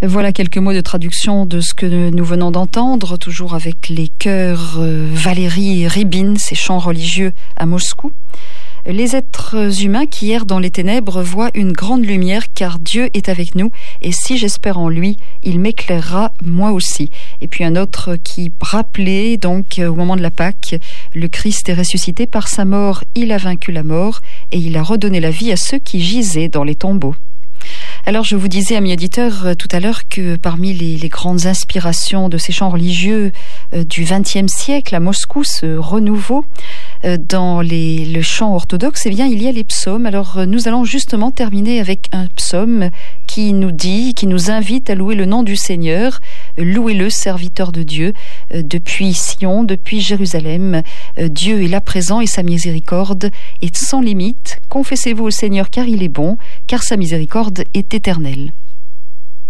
Voilà quelques mots de traduction de ce que nous venons d'entendre, toujours avec les chœurs Valérie et Rybin, ces chants religieux à Moscou. Les êtres humains qui errent dans les ténèbres voient une grande lumière, car Dieu est avec nous, et si j'espère en lui, il m'éclairera moi aussi. Et puis un autre qui rappelait donc au moment de la Pâque, le Christ est ressuscité, par sa mort il a vaincu la mort, et il a redonné la vie à ceux qui gisaient dans les tombeaux. Alors je vous disais, amis auditeurs, tout à l'heure que parmi les grandes inspirations de ces chants religieux du XXe siècle à Moscou, ce renouveau dans le chant orthodoxe, eh bien il y a les psaumes. Alors nous allons justement terminer avec un psaume qui nous invite à louer le nom du Seigneur. Louez-le, serviteur de Dieu, depuis Sion, depuis Jérusalem. Dieu est là présent et sa miséricorde est sans limite. Confessez-vous au Seigneur car il est bon, car sa miséricorde est éternelle.